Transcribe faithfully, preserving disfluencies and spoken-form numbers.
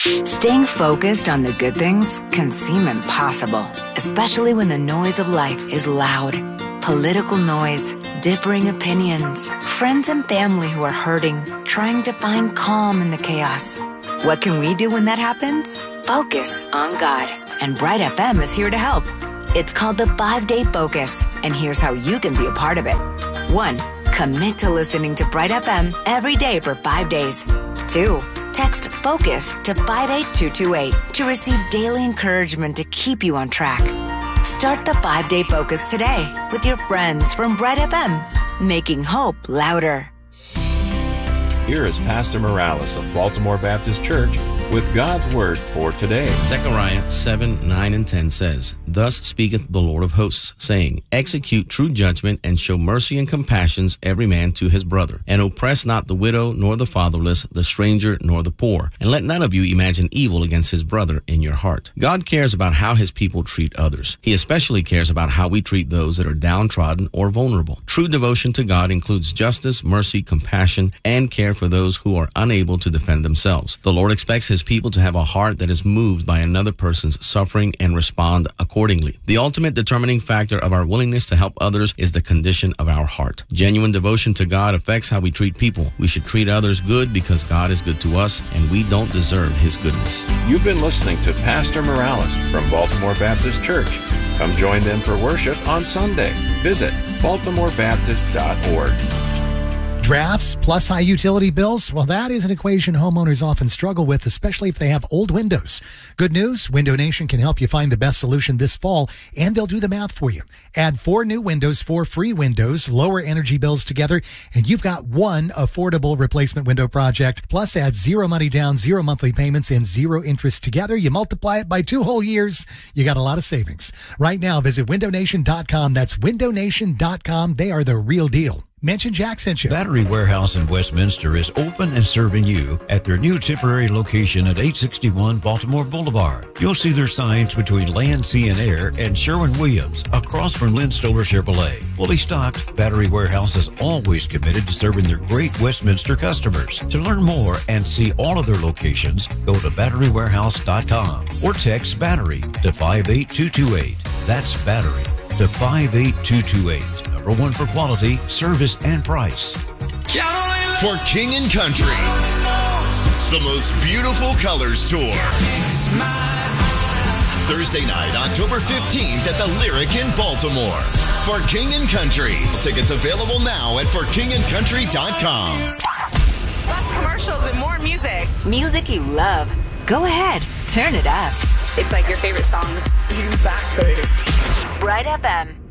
Staying focused on the good things can seem impossible, especially when the noise of life is loud. Political noise, differing opinions, friends and family who are hurting, trying to find calm in the chaos. What can we do when that happens? Focus on God. And Bright F M is here to help. It's called the five-day Focus, and here's how you can be a part of it. One, commit to listening to Bright F M every day for five days. Two, text FOCUS to five eight two two eight to receive daily encouragement to keep you on track. Start the five-day Focus today with your friends from Bright F M, making hope louder. Here is Pastor Morales of Baltimore Baptist Church with God's Word for today. Zechariah seven, nine, and ten says, Thus speaketh the Lord of hosts, saying, Execute true judgment, and show mercy and compassions every man to his brother. And oppress not the widow, nor the fatherless, the stranger, nor the poor. And let none of you imagine evil against his brother in your heart. God cares about how his people treat others. He especially cares about how we treat those that are downtrodden or vulnerable. True devotion to God includes justice, mercy, compassion, and care for those who are unable to defend themselves. The Lord expects his people to have a heart that is moved by another person's suffering and respond accordingly. The ultimate determining factor of our willingness to help others is the condition of our heart. Genuine devotion to God affects how we treat people. We should treat others good because God is good to us and we don't deserve his goodness. You've been listening to Pastor Morales from Baltimore Baptist Church. Come join them for worship on Sunday. Visit baltimore baptist dot org. Drafts plus high utility bills? Well, that is an equation homeowners often struggle with, especially if they have old windows. Good news, Window Nation can help you find the best solution this fall, and they'll do the math for you. Add four new windows, four free windows, lower energy bills together, and you've got one affordable replacement window project. Plus, add zero money down, zero monthly payments, and zero interest together. You multiply it by two whole years, you got a lot of savings. Right now, visit window nation dot com. That's window nation dot com. They are the real deal. Mention Jack sent you. Battery Warehouse in Westminster is open and serving you at their new temporary location at eight sixty-one Baltimore Boulevard. You'll see their signs between Land, Sea, and Air and Sherwin-Williams across from Lynn Stoller Chevrolet. Fully stocked, Battery Warehouse is always committed to serving their great Westminster customers. To learn more and see all of their locations, go to battery warehouse dot com or text BATTERY to five eight two two eight. That's BATTERY to five eight two two eight. Number one for quality, service, and price. For King and Country, the most beautiful colors tour. Thursday night, October fifteenth at the Lyric in Baltimore. For King and Country. Tickets available now at for king and country dot com. Less commercials and more music. Music you love. Go ahead, turn it up. It's like your favorite songs. Exactly. Bright F M.